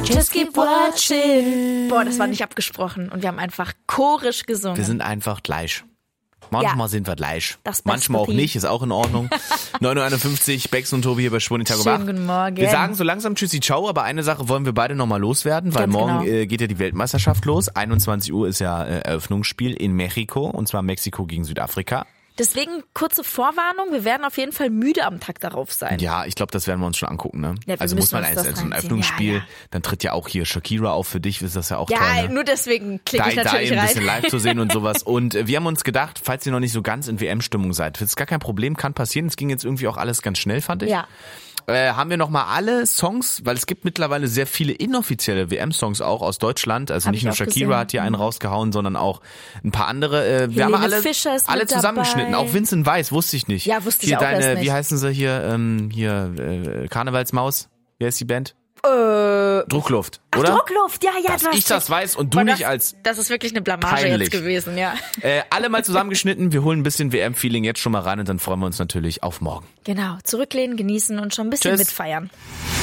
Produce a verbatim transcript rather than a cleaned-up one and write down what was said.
Just keep watching. Boah, das war nicht abgesprochen. Und wir haben einfach chorisch gesungen. Wir sind einfach gleich. Manchmal Ja. sind wir gleich. Das Manchmal auch Beste. nicht, ist auch in Ordnung. neun Uhr einundfünfzig, Bex und Tobi hier bei Schwulen Tag und Wach. Schönen guten Morgen. Wir sagen so langsam Tschüssi, Ciao, aber eine Sache wollen wir beide nochmal loswerden, weil Ganz morgen genau. äh, geht ja die Weltmeisterschaft los. einundzwanzig Uhr ist ja äh, Eröffnungsspiel in Mexiko, und zwar Mexiko gegen Südafrika. Deswegen kurze Vorwarnung, wir werden auf jeden Fall müde am Tag darauf sein. Ja, ich glaube, das werden wir uns schon angucken, ne? Ja, wir also muss müssen man uns als, das als so ein reinziehen. Öffnungsspiel, Ja, ja. dann tritt ja auch hier Shakira auf, für dich ist das ja auch Ja, toll, ne? nur deswegen klicke ich Die, natürlich ein rein. bisschen live zu sehen und sowas. Und äh, wir haben uns gedacht, falls ihr noch nicht so ganz in W M-Stimmung seid, das ist gar kein Problem, kann passieren. Es ging jetzt irgendwie auch alles ganz schnell, fand ich. Ja. Äh, haben wir nochmal alle Songs, weil es gibt mittlerweile sehr viele inoffizielle W M-Songs auch aus Deutschland. Also Hab nicht ich nur auch Shakira gesehen. hat hier einen rausgehauen, sondern auch ein paar andere. Äh, wir haben Helene alle, Fischer ist alle mit zusammengeschnitten. dabei. Auch Vincent Weiss, wusste ich nicht. Ja, wusste ich hier auch deine, erst nicht. Wie heißen sie hier? Ähm, hier äh, Karnevalsmaus. Wer ist die Band? Äh, Druckluft, ach, oder? Druckluft, ja, ja. Dass du hast ich das recht. weiß und du Boah, nicht das, als Das ist wirklich eine Blamage peinlich. jetzt gewesen, ja. Äh, alle mal zusammengeschnitten. Wir holen ein bisschen W M-Feeling jetzt schon mal rein und dann freuen wir uns natürlich auf morgen. Genau, zurücklehnen, genießen und schon ein bisschen Tschüss. mitfeiern.